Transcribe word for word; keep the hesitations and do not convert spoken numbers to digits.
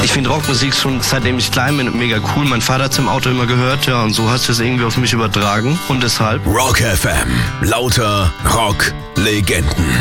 Ich finde Rockmusik schon seitdem ich klein bin mega cool. Mein Vater hat es im Auto immer gehört, ja, und so hast du es irgendwie auf mich übertragen und deshalb. Rock F M, lauter Rock-Legenden.